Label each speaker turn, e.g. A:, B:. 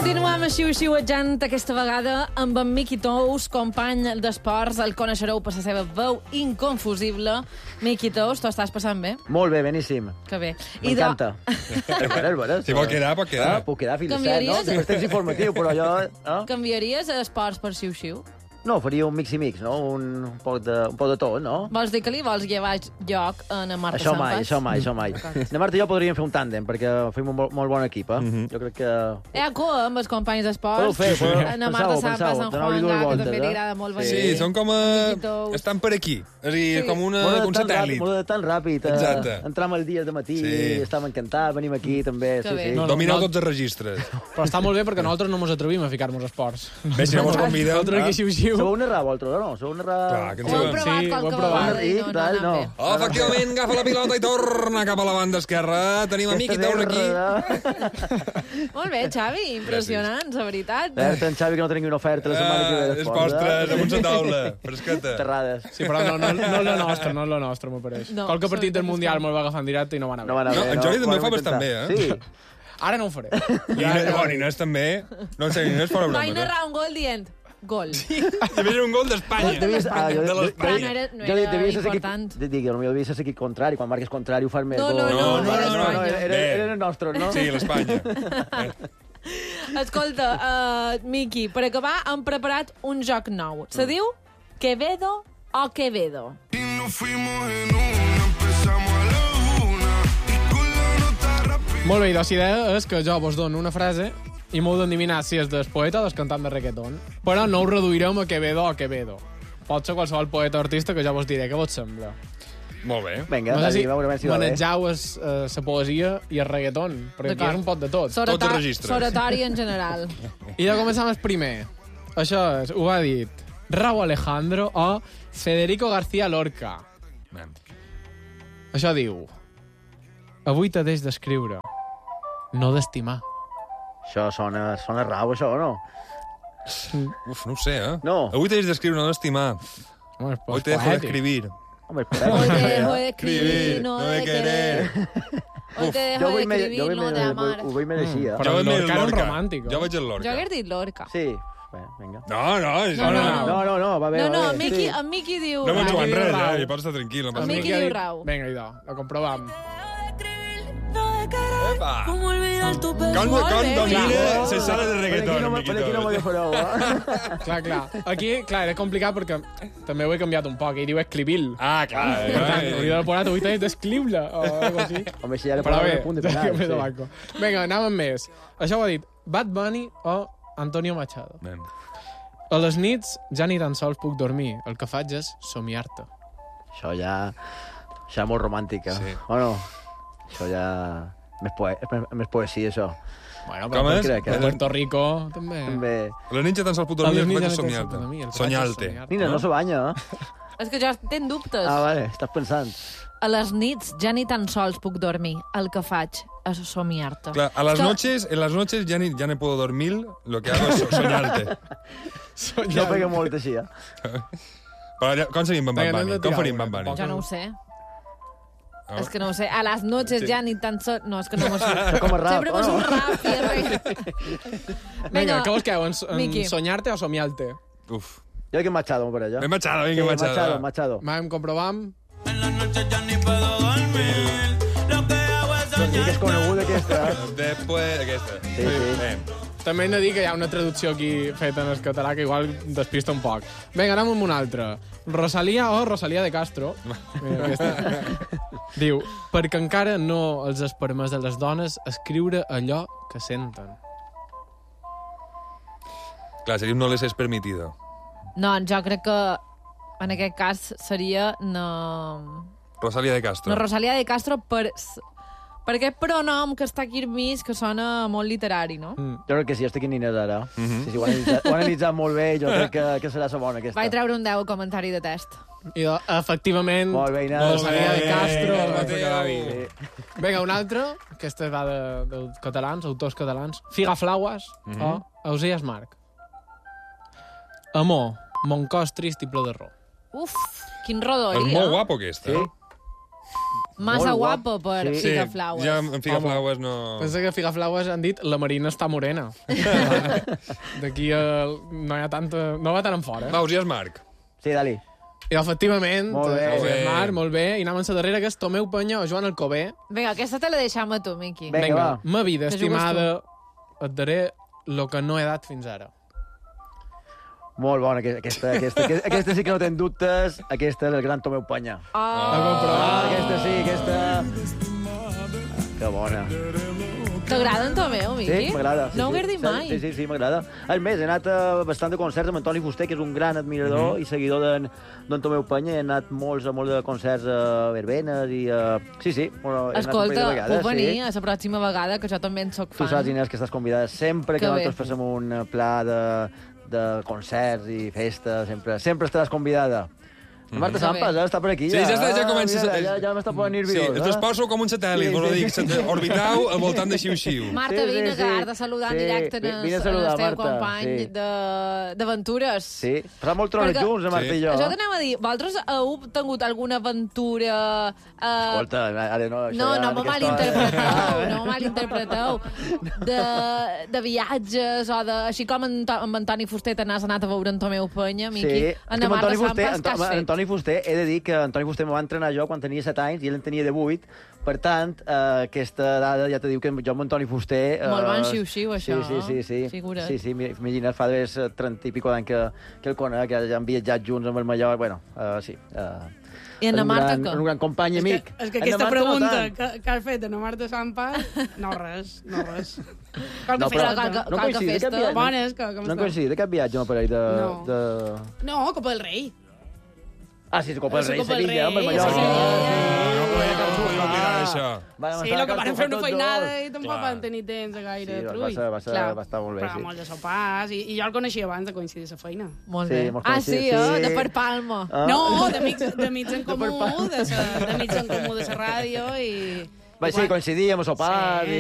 A: Continuem xiu-xiuetjant aquesta vegada amb en Miqui Tous, company d'esports, el coneixereu per la seva veu inconfusible. Miqui Tous, t'ho estàs passant bé?
B: Molt bé, beníssim.
A: Que bé.
B: M'encanta. És bo.
C: Si vol quedar, pot quedar.
B: Puc quedar fins a 7, no? Després tens informatiu, però jo...
A: Canviaries esports per xiu-xiu?
B: No, faria un mix i mix, no? Un poc de tot, no?
A: Vols dir que li vols llevar lloc a na Marta Sampas?
B: Això mai. Na Marta i jo podríem fer un tàndem, perquè fem un molt bon equip, Jo crec que...
A: Amb els companys d'esports.
B: Podeu fer,
A: Na Marta Sampas, en Juan Gà, que també li agrada molt venir.
C: Sí, són com estan per aquí. És a dir, com un satèl·lit.
B: Molt tan ràpid.
C: Exacte.
B: Entram el dia de matí, estàvem encantats, venim aquí també.
C: Domineu tots els registres.
D: Però està molt bé perquè nosaltres no ens atrevim a ficar-nos a esports.
C: Bé, si no mos convideu...
D: Nosaltres aquí xiu-xiu.
B: Sabeu narrar, vosaltres, no? Sabeu narrar...
C: Clar, que ens
A: Ho hem provat qualque vegada i no anant bé.
C: Oh, efectivament, agafa la pilota i torna cap a la banda esquerra. Tenim a Miqui Tous aquí.
A: Molt bé, Xavi, impressionant, la veritat.
B: En Xavi, que no tenia una oferta la setmana que ve
C: És postres, damunt la taula, fresqueta.
B: Terrades.
D: Sí, però no és la nostra, m'apareix. Qualque partit del Mundial me'l va agafar en directe i no va anar bé.
C: No, en Jordi també ho fa bastant bé,
B: Sí.
D: Ara no ho faré.
C: I no és també... No sé, no és fora broma.
A: Vaig narrar un gol dient gol.
C: Sí. Devia ser un gol d'Espanya.
A: Però no era important.
B: Devia ser l'equip contrari. Quan marques contrari ho fas més.
A: No,
B: era el nostre, no?
C: Sí, l'Espanya.
A: Escolta, Miqui, per acabar hem preparat un joc nou. Se diu Quevedo o Quevedo.
D: Molt bé, i la idea és que jo vos dono una frase i m'heu d'endevinar si és del poeta o del cantant de reggaeton. Però no ho reduirem a Quevedo o Quevedo. Pot ser qualsevol poeta o artista que ja vos diré. Què vos sembla?
C: Molt bé.
B: Vinga,
D: no sé si
B: veurem si va bé.
D: manegeu la poesia i el reggaeton, perquè aquí és un pot de tot.
C: Tots els registres.
A: Soratori en general.
D: I de començar amb el primer. Això és, ho ha dit Raúl Alejandro o Federico García Lorca. Això diu: avui t'he d'escriure, no d'estimar.
B: Això sona rau, això, o no?
C: Uf, no ho sé,
B: No.
C: Avui t'has d'escriure, no d'estimar. Hoy te dejo de escribir.
B: Home,
A: Hoy te dejo de escribir, no de querer. Hoy te dejo de escribir, no de amar.
B: Ho vull mereixir,
D: Però el Lorca era un romàntic.
C: Jo vaig al Lorca.
A: Jo hagués dit Lorca.
B: Sí. Vinga.
C: No.
B: Va bé.
A: En Miqui diu...
C: No m'ho jugant res, ja pots estar tranquil.
A: En Miqui diu Rau.
D: Vinga, idò, la comprovam.
C: Com domina les sales de reggaeton,
B: Per aquí no m'ho fareu,
D: Clar. Aquí, era complicat perquè també ho he canviat un poc. I diu escribil.
C: Ah, clar.
D: Per tant, hauria de posar avui t'has d'escriure o alguna cosa així.
B: Home, si ja le
D: Però
B: posava
D: bé,
B: un punt de penal.
D: Vinga, anàvem amb més. Això ho ha dit Bad Bunny o Antonio Machado. A les nits ja ni tan sols puc dormir. El que faig és somiar-te.
B: Això ja és molt romàntica. O no? Això ja... Més poesia, això.
D: Bueno, però
C: com és?
D: A Puerto Rico també.
C: A la nit ja tan sols puc dormir, el que faig és somiar-te. Soñar-te.
B: Nina, no se banya,
A: És que jo tenc dubtes.
B: Ah, vale, estàs pensant.
A: A les nits ja ni tan sols puc dormir. El que faig és somiar-te.
C: Claro, en las noches ya no puedo dormir, lo que hago es soñarte.
B: No pega molt així,
C: Però com seguim amb Bad Bunny? Com faríem Bad Bunny?
A: Jo no ho sé. És que no ho sé. A les noches ja ni tan sols... No, és que no m'ho sé.
B: Com a rap,
A: Sempre poso un rap i
D: Vinga, què vos queu? En soñar-te o somiar-te?
C: Uf.
B: Jo crec que Machado, per allà.
C: Machado.
B: Machado.
D: Vam, comprovam.
E: En las noches ya ni puedo dormir. Lo que hago es soñar.
B: Sí que és coneguda, aquesta.
C: Després, aquesta.
B: Sí.
D: També hem de dir que hi ha una traducció aquí feta en el català que igual despista un poc. Vinga, anem amb una altra. Rosalía o Rosalía de Castro. Diu, perquè encara no els és permès de les dones escriure allò que senten.
C: Clar, seria un no les és permitido.
A: No, jo crec que en aquest cas seria
C: Rosalía de Castro.
A: No, Rosalía de Castro per aquest pronom que està aquí enmig, que sona molt literari, no?
B: Jo crec que sí, estic en Nina ara. Sí, ho han analitzat molt bé i jo crec que serà la bona, aquesta.
A: Vaig treure un 10 comentari de test.
D: I efectivament,
B: molt bé, Inés.
D: Rosalía de Castro. Vinga, un altre, aquesta va de catalans, autors catalans. Figa Flauas o Ausias Marc. Amor, mon cos trist i ple de ro.
A: Uf, quin rodolí,
C: És molt guapo, aquesta.
B: Sí.
A: Massa
B: Molt
A: guapo per
B: Sí.
A: Figaflaues.
C: Ja en Figaflaues no...
D: Pensa que a Figaflaues han dit la Marina està morena. D'aquí no hi ha tanta... No va tan en fora.
C: Va, Osias Marc.
B: Sí, Dali.
D: I efectivament,
B: Molt bé.
D: Molt bé. I anem a la darrera, que és Tomeu Peña o Joan Alcover.
A: Vinga, aquesta te la deixam a tu, Miqui.
B: Vinga, va.
D: Ma vida
A: Te jugues
D: estimada, et daré lo que no he dat fins ara.
B: Molt bona, aquesta sí que no tenen dubtes. Aquesta és el gran Tomeu Peña. Aquesta sí, aquesta... Que bona.
A: T'agrada en Tomeu, Miqui?
B: Sí, m'agrada.
A: No ho hagués dit mai.
B: Sí, m'agrada. A més, he anat a bastant de concerts amb Antoni Fuster, que és un gran admirador i seguidor d'en Tomeu Peña. He anat a molts de concerts a verbenes i... Sí, bueno, he anat un parell de
A: Escolta,
B: vegades,
A: puc venir
B: sí.
A: a la pròxima vegada, que jo també en soc
B: Tu
A: fan.
B: saps, Inés, que estàs convidada sempre que
A: Que bé.
B: nosaltres fem un pla de concerts i festes, sempre estaràs convidada. Marta
A: Que bé.
B: Sampas, està per aquí.
C: Sí, ja comença...
B: Mira, ja m'està posant nerviós.
C: Sí, es desposo com un satèl·lit,
B: Sí,
C: vos ho
B: sí.
C: dic, orbitau al voltant de xiu-xiu.
A: Marta,
B: Sí,
A: vine,
B: sí,
A: que
B: sí.
A: has de saludar en
B: Sí,
A: directe
B: vine a saludar,
A: el teu
B: Marta,
A: company
B: sí.
A: d'aventures.
B: Sí, farà molt trones
A: Perquè-
B: junts, Marta i jo.
A: Això t'anava a dir, vosaltres heu tingut alguna aventura...
B: Escolta, ara no... això
A: No,
B: ja
A: no me
B: d'aquesta
A: malinterpreteu,
B: hora.
A: no me malinterpreteu. De viatges o de... Així com amb Antoni Fuster t'has anat a veure en Tomeu Peña, Miqui.
B: Sí,
A: En
B: és que amb
A: Marta
B: Antoni Fuster,
A: Sampas, què has fet?
B: Antoni Fuster, he de dir que Antoni Fuster me va entrenar jo quan tenia 7 anys i ell en tenia de 8. Per tant, aquesta dada ja te diu que jo amb Antoni Fuster...
A: Molt bon xiu-xiu, això,
B: Sí.
A: figura't.
B: Sí, imagina't, fa d'haver 30 i pico d'any que el conec, que ja han viatjat junts amb el Mallorca, bueno, sí.
A: I en la Marta, què?
B: Un gran company i amic.
F: És que
B: En
F: aquesta
B: la Marta no
F: pregunta
B: tant.
F: que has fet a la Marta Sampa, no res. Cal
B: No,
F: que
B: però
F: festa.
B: no coincide cap viatge.
F: Bones, com
B: No
F: està?
B: coincide cap viatge, un parell de...
F: No. No, Copa del Rei.
B: Ah, sí, Copa del
F: La
B: Rei,
F: Copa del
B: Sevilla, amb el
F: Rei,
B: Mallorca.
F: sí.
C: No podia que ens ho oblidar, això.
F: Sí, el que van fer una feinada i tampoc van tenir temps a gaire
B: Sí,
F: trull.
B: va estar molt bé,
F: Però
B: sí.
F: molt de sopars, i jo el coneixia abans de coincidir la feina.
A: Molt
B: Sí,
A: bé.
B: molt
A: Ah,
B: coincidit,
A: sí,
B: sí.
A: de per Palma.
B: Ah.
F: No, d'amics en comú, d'amics en comú de la ràdio i...
B: Va, sí, coincidíem a sopar
F: Sí.